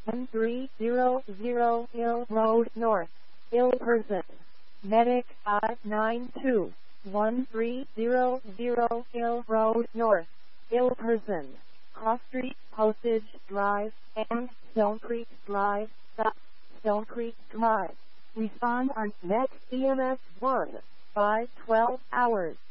1300 Hill Road North, Ilverston. Medic 592-1300 Hill Road North, Ilverston. Cross Street, Postage Drive, and Stone Creek Drive, Stone Creek Drive. Respond on next EMS 1 by 12 hours.